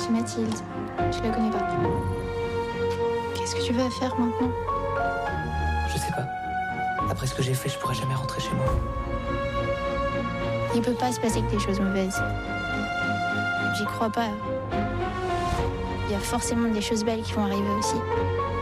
C'est Mathilde. Je la connais pas. Qu'est-ce que tu vas faire maintenant? Je sais pas. Après ce que j'ai fait, je pourrais jamais rentrer chez moi. Il peut pas se passer que des choses mauvaises. J'y crois pas. Il y a forcément des choses belles qui vont arriver aussi.